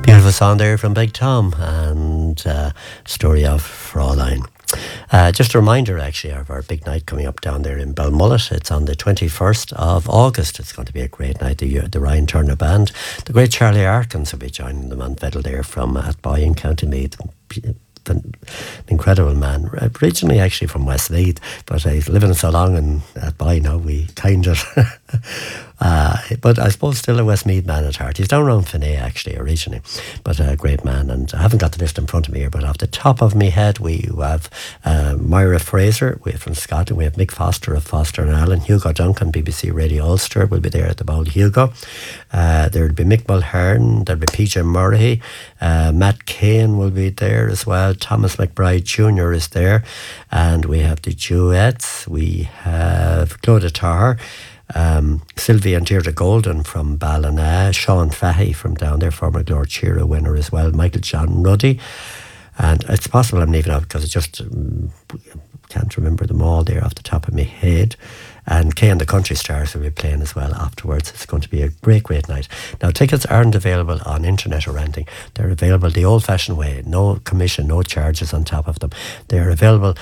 Beautiful song there from Big Tom and story of Fraulein. Just a reminder, actually, of our big night coming up down there in Belmullet. It's on the 21st of August. It's going to be a great night. The Ryan Turner Band. The great Charlie Arkins will be joining them on fiddle there from Atboy in County Meath. An incredible man, originally actually from Westmeath, but he's living so long in Atboy now, we kind of but I suppose still a Westmeath man at heart. He's down around Finney actually originally, but a great man. And I haven't got the list in front of me here, but off the top of my head we have Myra Fraser from Scotland, we have Mick Foster of Foster and Allen, Hugo Duncan, BBC Radio Ulster will be there at the Bowl. Hugo, there'll be Mick Mulhern, there'll be PJ Murray, Matt Kane will be there as well, Thomas McBride Jr. is there, and we have the duets, we have Claudia Tarr, Sylvia and Deirdre Golden from Ballina, Sean Fahey from down there, former Lord Cheera winner as well, Michael John Ruddy, and it's possible I'm leaving out because I just can't remember them all there off the top of my head. And Kay and the Country Stars will be playing as well afterwards. It's going to be a great, great night. Now, tickets aren't available on internet or renting. They're available the old-fashioned way. No commission, no charges on top of them. They're available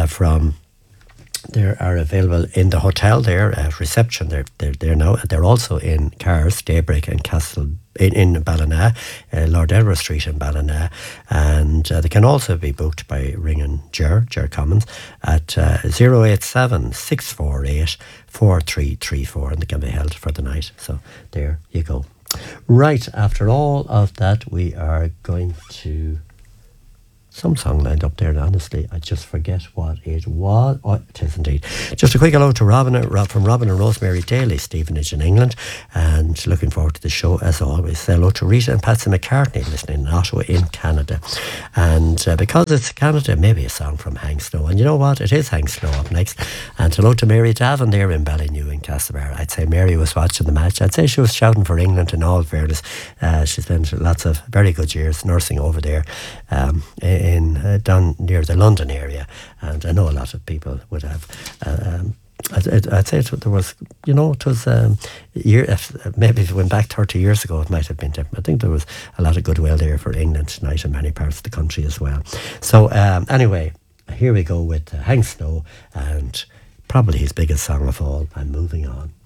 They are available in the hotel there at reception. They're there now. They're also in Cars, Daybreak and Castle in Ballina, Lord Elra Street in Ballina, and they can also be booked by ringing Ger Commons at 087 648 4334, and they can be held for the night. So there you go. Right, after all of that, we are going to... Some song lined up there, and honestly, I just forget what it was. Oh, it is indeed. Just a quick hello to from Robin and Rosemary Daly, Stevenage in England, and looking forward to the show as always. Hello to Rita and Patsy McCartney, listening in Ottawa in Canada. And because it's Canada, maybe a song from Hank Snow. And you know what? It is Hank Snow up next. And hello to Mary Davin there in Ballynew in Castlebar. I'd say Mary was watching the match. I'd say she was shouting for England in all fairness. She spent lots of very good years nursing over there down near the London area, and I know a lot of people would have. I'd say there was, it was maybe if it went back 30 years ago, it might have been different. I think there was a lot of goodwill there for England tonight in many parts of the country as well. So anyway, here we go with Hank Snow and probably his biggest song of all, I'm Moving On.